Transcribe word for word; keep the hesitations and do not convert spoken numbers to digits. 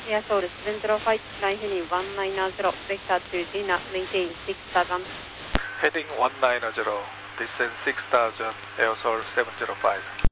Air Seoul seven zero five, line heading one nine zero, vector to Gina, maintain six thousand. Heading one nine zero, descend six thousand, Air Seoul seven zero five.